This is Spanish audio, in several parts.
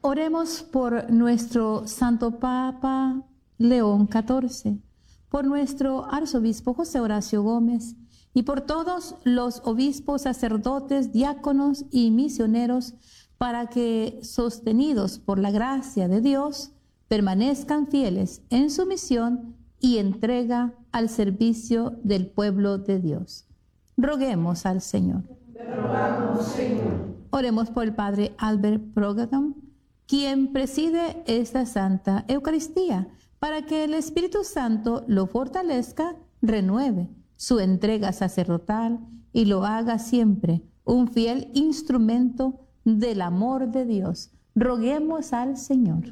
Oremos por nuestro Santo Papa León XIV, por nuestro arzobispo José Horacio Gómez y por todos los obispos, sacerdotes, diáconos y misioneros, para que, sostenidos por la gracia de Dios, permanezcan fieles en su misión y entrega al servicio del pueblo de Dios. Roguemos al Señor. Te rogamos, Señor. Oremos por el Padre Albert Progam, quien preside esta Santa Eucaristía, para que el Espíritu Santo lo fortalezca, renueve su entrega sacerdotal y lo haga siempre un fiel instrumento del amor de Dios. Roguemos al Señor.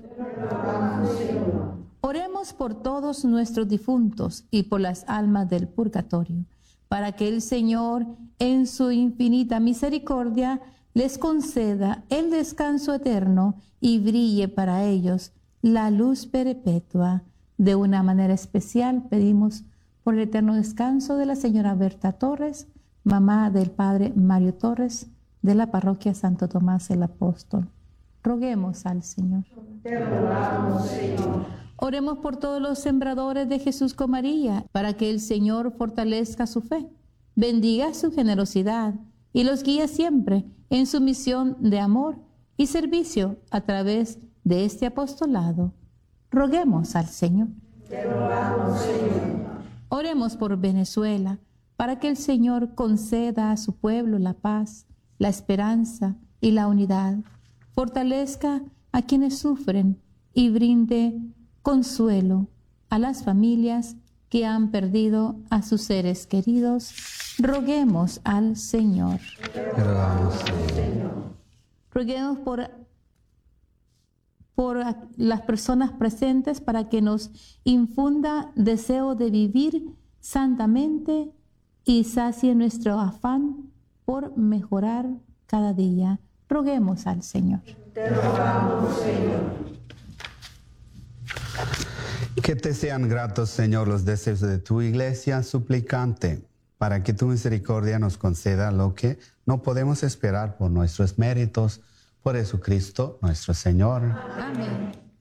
Oremos por todos nuestros difuntos y por las almas del purgatorio, para que el Señor, en su infinita misericordia, les conceda el descanso eterno y brille para ellos la luz perpetua. De una manera especial pedimos por el eterno descanso de la señora Berta Torres, mamá del padre Mario Torres, de la parroquia Santo Tomás el Apóstol. Roguemos al Señor. Te rogamos, Señor. Oremos por todos los sembradores de Jesús con María, para que el Señor fortalezca su fe, bendiga su generosidad y los guíe siempre en su misión de amor y servicio a través de este apostolado. Roguemos al Señor. Te rogamos, Señor. Oremos por Venezuela, para que el Señor conceda a su pueblo la paz, la esperanza y la unidad. Fortalezca a quienes sufren y brinde consuelo a las familias que han perdido a sus seres queridos. Roguemos al Señor. Te rogamos, Señor. Roguemos por las personas presentes, para que nos infunda deseo de vivir santamente y sacie nuestro afán por mejorar cada día. Roguemos al Señor. Te rogamos, Señor. Que te sean gratos, Señor, los deseos de tu iglesia suplicante, para que tu misericordia nos conceda lo que no podemos esperar por nuestros méritos. Por Jesucristo nuestro Señor. Amén.